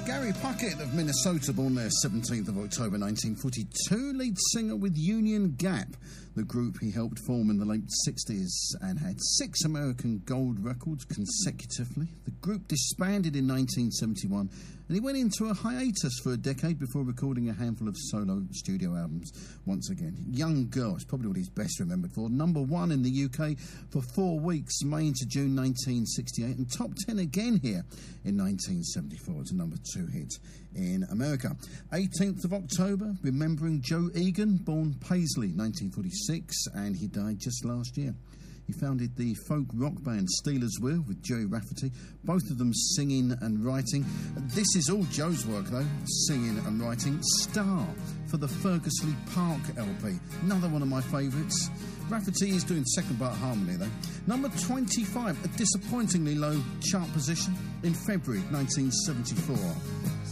Gary Puckett of Minnesota, born there 17th of October 1942, lead singer with Union Gap, the group he helped form in the late 60s and had 6 American gold records consecutively. The group disbanded in 1971 and he went into a hiatus for a decade before recording a handful of solo studio albums once again. Young Girl is probably what he's best remembered for. Number 1 in the UK for 4 weeks, May to June 1968, and top 10 again here in 1974. It's a number 2 hit in America. 18th of October, remembering Joe Egan, born Paisley, 1946, and he died just last year. He founded the folk rock band Steelers Wheel with Joey Rafferty, both of them singing and writing. This is all Joe's work, though, singing and writing. Star for the Fergusley Park LP, another one of my favourites. Rafferty is doing second part harmony, though. Number 25, a disappointingly low chart position in February 1974.